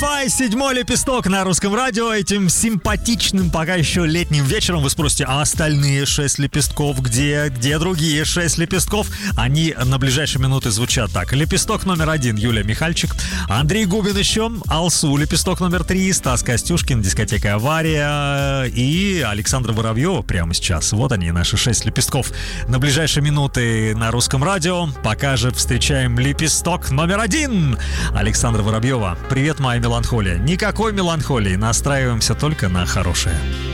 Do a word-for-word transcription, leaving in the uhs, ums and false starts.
Hi-Fi, седьмой лепесток на русском радио. Этим симпатичным пока еще летним вечером вы спросите, а остальные шесть лепестков где? Где другие шесть лепестков? Они на ближайшие минуты звучат так. Лепесток номер один Юлия Михальчик, Андрей Губин еще, Алсу лепесток номер три, Стас Костюшкин, дискотека «Авария» и Александра Воробьева прямо сейчас. Вот они, наши шесть лепестков на ближайшие минуты на русском радио. Пока же встречаем лепесток номер один. Александра Воробьева. Привет, моя меланхолия. Никакой меланхолии, настраиваемся только на хорошее.